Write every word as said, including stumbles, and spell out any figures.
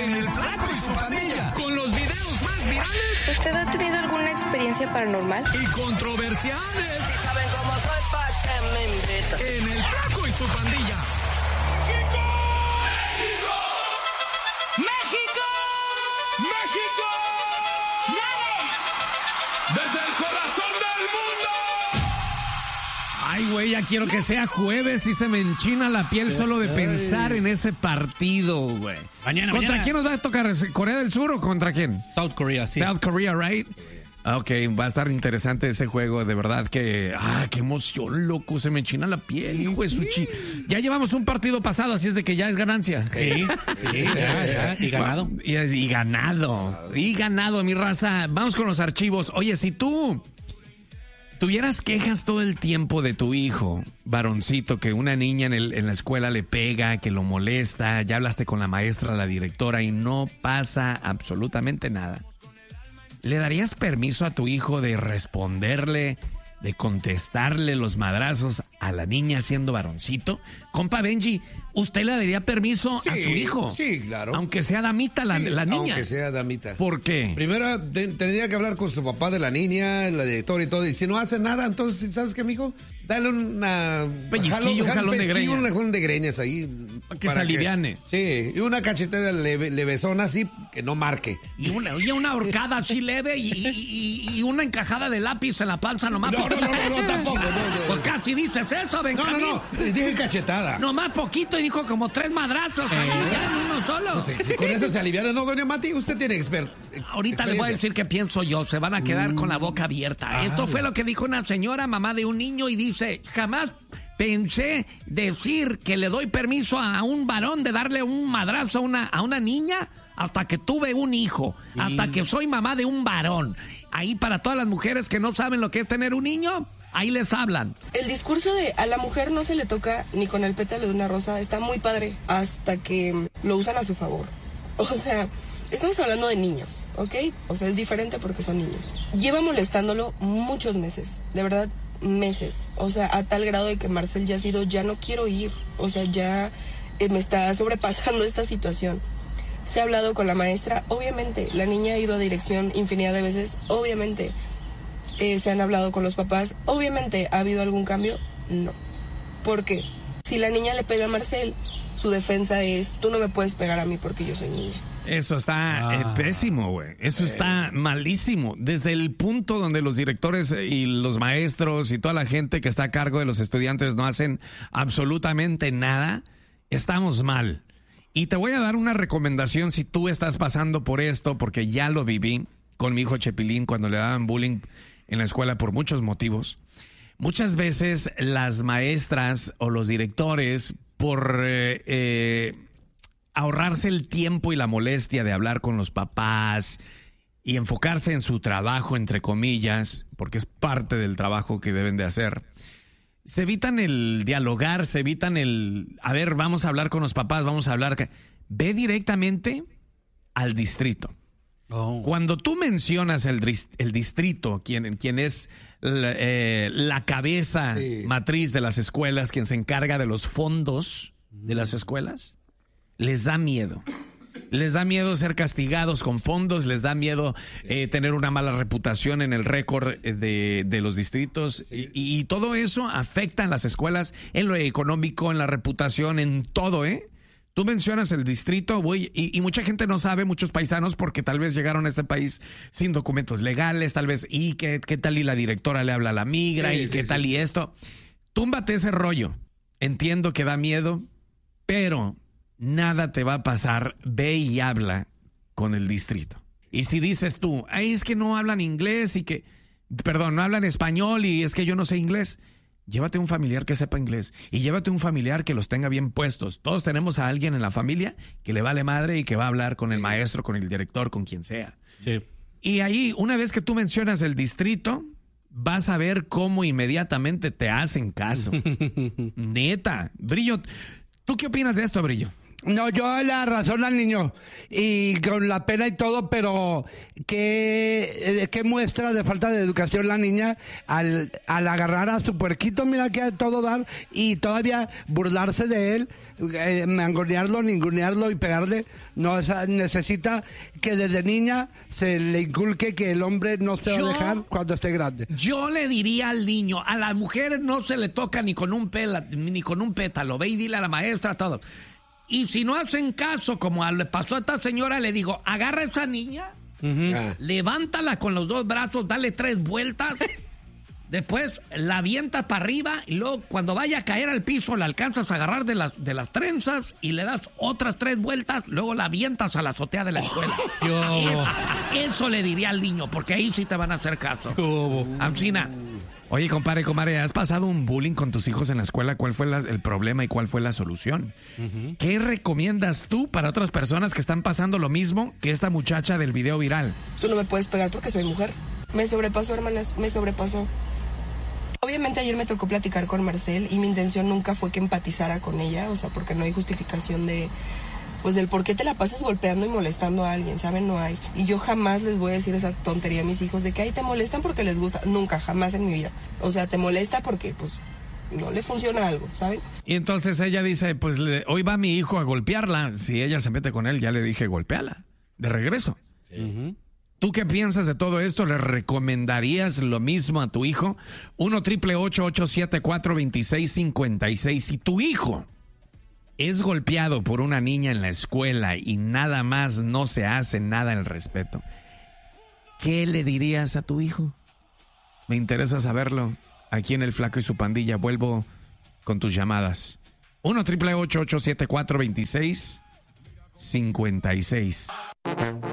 en El Flaco y su Pandilla, con los videos más virales. ¿Usted ha tenido alguna experiencia paranormal? Y controversiales. Si saben cómo soy, ¿pa' qué me invitan? En El Flaco y su Pandilla. ¡México! ¡México! ¡México! ¡Dale! ¡Desde el corazón del mundo! Ay, güey, ya quiero que sea jueves y se me enchina la piel solo de pensar en ese partido, güey. Mañana, ¿Contra mañana. quién nos va a tocar? ¿Corea del Sur o contra quién? South Korea, sí. South Korea, right? Ok, va a estar interesante ese juego, de verdad que... ¡Ah, qué emoción, loco! Se me enchina la piel, hijo de su chi... Ya llevamos un partido pasado, así es de que ya es ganancia. Sí, sí, ya, ya. Y ganado. Y, y ganado, y ganado, mi raza. Vamos con los archivos. Oye, si tú tuvieras quejas todo el tiempo de tu hijo, varoncito, que una niña en, el, en la escuela le pega, que lo molesta, ya hablaste con la maestra, la directora y no pasa absolutamente nada, ¿le darías permiso a tu hijo de responderle, de contestarle los madrazos a la niña siendo varoncito? Compa Benji, ¿usted le daría permiso Sí, a su hijo? sí, claro. Aunque sea damita la, Sí, la niña. Aunque sea damita. ¿Por qué? Primero te- tendría que hablar con su papá de la niña, la directora y todo. Y si no hace nada, entonces, ¿sabes qué, mijo? Dale una... Pellizquillo, un jalón de pellizquillo, greñas. Un jalón de greñas ahí. Para que se aliviane. Sí, y una cachetada leve, levesona así, que no marque. Y una, y una horcada así leve y, y- y una encajada de lápiz en la panza nomás. No, no, no, no, no, tampoco, no, no. Pues casi dices eso, No, Benjamín. no, no, dije cachetada. Nomás poquito y dijo como tres madrazos. Eh. Ya en uno solo. Pues, si con eso se aliviana. No, doña Mati, usted tiene exper Ahorita le voy a decir qué pienso yo. Se van a quedar con la boca abierta. Ah. Esto fue lo que dijo una señora, mamá de un niño, y dice: jamás pensé decir que le doy permiso a un varón de darle un madrazo a una, a una niña hasta que tuve un hijo, hasta que soy mamá de un varón. Ahí para todas las mujeres que no saben lo que es tener un niño, ahí les hablan. El discurso de a la mujer no se le toca ni con el pétalo de una rosa está muy padre hasta que lo usan a su favor. O sea, estamos hablando de niños, ¿ok? O sea, es diferente porque son niños. Lleva molestándolo muchos meses, de verdad, meses. O sea, a tal grado de que Marcel ya ha sido, ya no quiero ir. O sea, ya eh, me está sobrepasando esta situación. Se ha hablado con la maestra, obviamente. La niña ha ido a dirección infinidad de veces, obviamente. Eh, se han hablado con los papás, obviamente. ¿Ha habido algún cambio? No. ¿Por qué? Si la niña le pega a Marcel, su defensa es: tú no me puedes pegar a mí porque yo soy niña. Eso está Ah. eh, pésimo, güey. Eso está malísimo. Desde el punto donde los directores y los maestros y toda la gente que está a cargo de los estudiantes no hacen absolutamente nada, estamos mal. Y te voy a dar una recomendación si tú estás pasando por esto, porque ya lo viví con mi hijo Chepilín cuando le daban bullying en la escuela por muchos motivos. Muchas veces las maestras o los directores, por eh, eh, ahorrarse el tiempo y la molestia de hablar con los papás y enfocarse en su trabajo, entre comillas, porque es parte del trabajo que deben de hacer, se evitan el dialogar, se evitan el, a ver, vamos a hablar con los papás, vamos a hablar. Ve directamente al distrito. Oh. Cuando tú mencionas el, dris- el distrito, quien, quien es la, eh, la cabeza Sí. matriz de las escuelas, quien se encarga de los fondos de las escuelas, les da miedo. Les da miedo ser castigados con fondos, les da miedo eh, tener una mala reputación en el récord de, de los distritos. Y, y todo eso afecta a las escuelas, en lo económico, en la reputación, en todo, ¿eh? Tú mencionas el distrito, güey, y, y mucha gente no sabe, muchos paisanos, porque tal vez llegaron a este país sin documentos legales, tal vez, y qué, qué tal y la directora le habla a la migra, Sí, y sí, qué sí, tal sí. y esto. Túmbate ese rollo. Entiendo que da miedo, pero nada te va a pasar. Ve y habla con el distrito. Y si dices tú, ay, es que no hablan inglés y que, perdón, no hablan español y es que yo no sé inglés, llévate un familiar que sepa inglés y llévate un familiar que los tenga bien puestos. Todos tenemos a alguien en la familia que le vale madre y que va a hablar con el maestro, con el director, con quien sea. Sí. Y ahí, una vez que tú mencionas el distrito, vas a ver cómo inmediatamente te hacen caso. Neta. Brillo, ¿tú qué opinas de esto, Brillo? No, yo la razón al niño y con la pena y todo, pero qué, eh, qué muestra de falta de educación la niña al, al agarrar a su puerquito, mira que a todo dar, y todavía burlarse de él, eh, mangonearlo, ningunearlo y pegarle. No, esa, necesita que desde niña se le inculque que el hombre no se va Yo- a dejar cuando esté grande. Yo le diría al niño, a las mujeres no se le toca ni con un pela, ni con un pétalo, ve y dile a la maestra todo. Y si no hacen caso, como le pasó a esta señora, le digo, agarra a esa niña, Ah. levántala con los dos brazos, dale tres vueltas, después la avientas para arriba y luego cuando vaya a caer al piso la alcanzas a agarrar de las, de las trenzas y le das otras tres vueltas, luego la avientas a la azotea de la escuela. Eso, eso le diría al niño, porque ahí sí te van a hacer caso. Ancina. Oye, compadre, comadre, ¿has pasado un bullying con tus hijos en la escuela? ¿Cuál fue la- el problema y cuál fue la solución? ¿Qué recomiendas tú para otras personas que están pasando lo mismo que esta muchacha del video viral? Tú no me puedes pegar porque soy mujer. Me sobrepasó, hermanas, me sobrepasó. Obviamente ayer me tocó platicar con Marcel y mi intención nunca fue que empatizara con ella, o sea, porque no hay justificación de, pues del por qué te la pasas golpeando y molestando a alguien, ¿saben? No hay. Y yo jamás les voy a decir esa tontería a mis hijos de que, ay, te molestan porque les gusta. Nunca, jamás en mi vida. O sea, te molesta porque, pues, no le funciona algo, ¿saben? Y entonces ella dice, pues le- hoy va mi hijo a golpearla. Si ella se mete con él, ya le dije, golpeala. De regreso. ¿Tú qué piensas de todo esto? ¿Le recomendarías lo mismo a tu hijo? uno triple ocho ocho siete cuatro dos seis cinco seis. Si tu hijo es golpeado por una niña en la escuela y nada más no se hace nada al respeto, ¿qué le dirías a tu hijo? Me interesa saberlo. Aquí en El Flaco y su Pandilla vuelvo con tus llamadas. uno triple ocho ocho siete cuatro dos seis cinco seis.